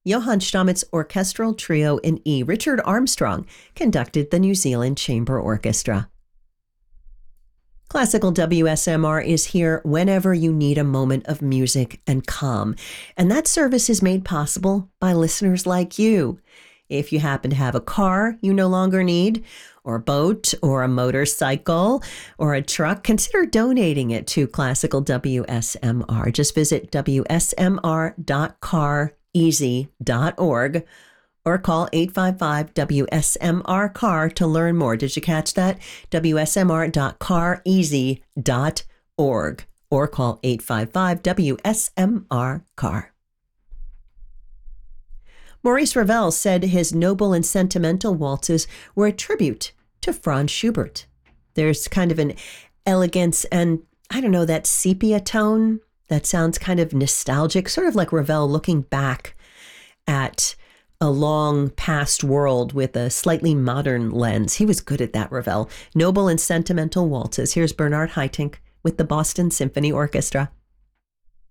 Johann Stamets Orchestral Trio in E. Richard Armstrong conducted the New Zealand Chamber Orchestra. Classical WSMR is here whenever you need a moment of music and calm. And that service is made possible by listeners like you. If you happen to have a car you no longer need, or a boat, or a motorcycle, or a truck, consider donating it to Classical WSMR. Just visit wsmr.careasy.org or call 855-WSMR-CAR to learn more. Did you catch that? wsmr.careasy.org or call 855-WSMR-CAR. Maurice Ravel said his noble and sentimental waltzes were a tribute to Franz Schubert. There's kind of an elegance and, I don't know, that sepia tone that sounds kind of nostalgic, sort of like Ravel looking back at a long past world with a slightly modern lens. He was good at that, Ravel. Noble and sentimental waltzes. Here's Bernard Haitink with the Boston Symphony Orchestra.